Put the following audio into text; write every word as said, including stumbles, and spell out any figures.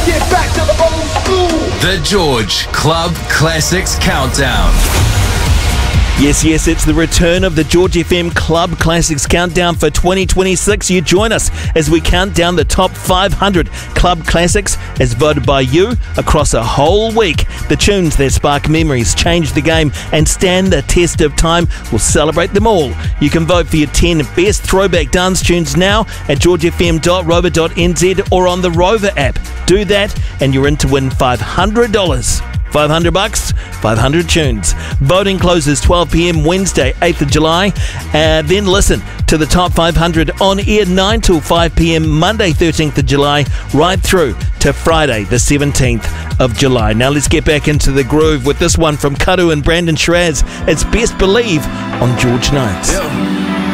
Get back to the old school. The George Club Classics Countdown. Yes, yes, it's the return of the George F M Club Classics Countdown for twenty twenty-six. You join us as we count down the top five hundred Club Classics as voted by you across a whole week. The tunes that spark memories, change the game and stand the test of time. We'll celebrate them all. You can vote for your ten best throwback dance tunes now at george f m dot rover dot n z or on the Rover app. Do that and you're in to win five hundred dollars. five hundred bucks, five hundred tunes. Voting closes twelve p m Wednesday, eighth of July. Uh, then listen to the top five hundred on air nine till five p m Monday, thirteenth of July, right through to Friday, the seventeenth of July. Now let's get back into the groove with this one from Karu and Brandon Shiraz. It's Best Believe on George Nights. Yeah.